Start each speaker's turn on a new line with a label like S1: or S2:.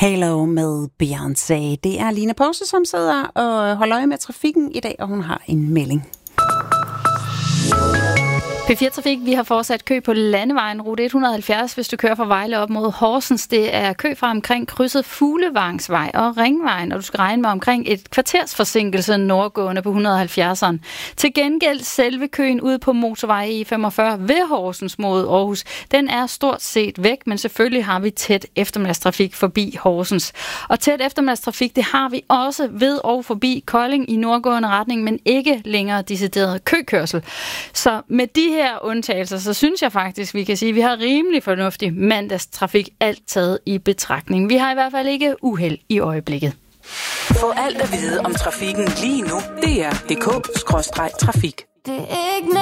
S1: Halo med Beyoncé. Det er Line Pause, som sidder og holder øje med trafikken i dag, og hun har en melding.
S2: P4 Trafik, vi har fortsat kø på landevejen, rute 170, hvis du kører fra Vejle op mod Horsens. Det er kø fra omkring krydset Fuglevangsvej og Ringvejen, og du skal regne med omkring et kvarters forsinkelse nordgående på 170'eren. Til gengæld selve køen ude på motorvej E45 ved Horsens mod Aarhus, den er stort set væk, men selvfølgelig har vi tæt eftermiddagstrafik forbi Horsens. Og tæt eftermiddagstrafik, det har vi også ved og forbi Kolding i nordgående retning, men ikke længere decideret køkørsel. Så med de her undtagelser, så synes jeg faktisk, vi kan sige, at vi har rimelig fornuftig mandagstrafik, alt taget i betragtning. Vi har i hvert fald ikke uheld i øjeblikket.
S3: Få alt at vide om trafikken lige nu. DR.dk/trafik.
S4: Det er ikke